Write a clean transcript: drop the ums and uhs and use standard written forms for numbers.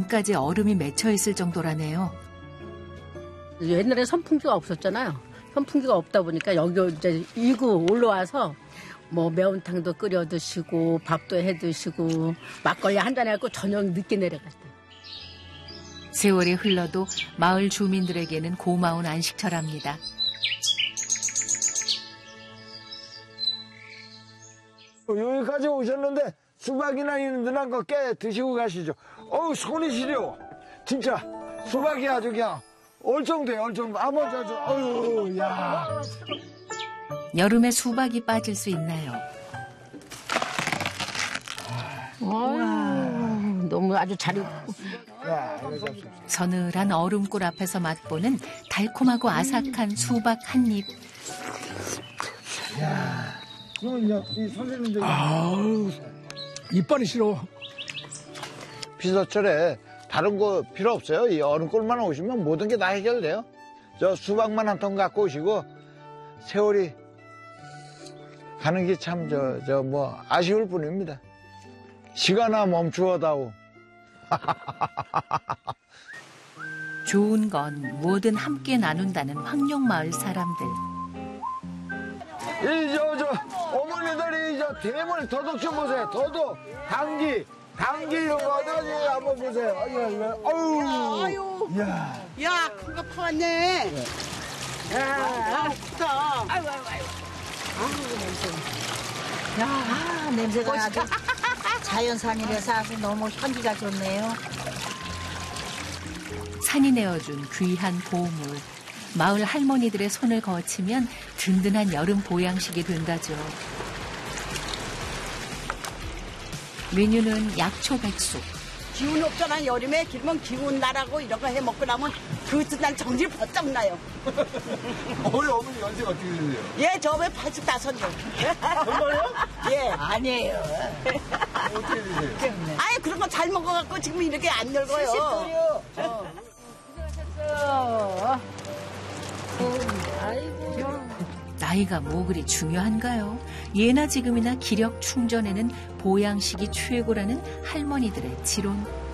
지붕까지 얼음이 맺혀 있을 정도라네요. 옛날에 선풍기가 없었잖아요. 선풍기가 없다 보니까 여기 이제 이구 올라와서 뭐 매운탕도 끓여 드시고 밥도 해 드시고 막걸리 한잔 해갖고 저녁 늦게 내려갔어요. 세월이 흘러도 마을 주민들에게는 고마운 안식처랍니다. 여기까지 오셨는데 수박이나 이런 든한 거 깨 드시고 가시죠. 어우 손이 시려. 진짜 수박이 아주 그냥 얼쩡돼요. 얼쩡. 아무 아주 어유 야. 여름에 수박이 빠질 수 있나요? 너무 아주 잘 익고. 서늘한 얼음굴 앞에서 맛보는 달콤하고 아삭한 수박 한 입. 그러면 이 선생님들 아우, 이빨이 싫어. 피서철에 다른 거 필요 없어요. 이 얼음굴만 오시면 모든 게 다 해결돼요. 저 수박만 한 통 갖고 오시고 세월이 가는 게 참 뭐 아쉬울 뿐입니다. 시간아 멈추어다오. 좋은 건 뭐든 함께 나눈다는 황룡마을 사람들. 이 어머니들이 대머리 더덕 좀 보세요. 더덕, 당기 이런 거 어디 한번 보세요. 아유, 야, 큰 거 파왔네. 크다. 아이고. 야, 냄새가 아주 자연산이라서 아주 너무 향기가 좋네요. 산이 내어준 귀한 보물. 마을 할머니들의 손을 거치면 든든한 여름 보양식이 된다죠. 메뉴는 약초 백숙. 기운 없잖아. 여름에 길면 기운 나라고 이런 거 해 먹고 나면 난 정신 번쩍 나요. 어머니 연세가 어떻게 되세요? 예, 저 왜 85요. 정말요? 예. 아니에요. 어떻게 되세요? 아예 그런 거 잘 먹어갖고 지금 이렇게 안 늙어요. 나이가 뭐 그리 중요한가요? 예나 지금이나 기력 충전에는 보양식이 최고라는 할머니들의 지론.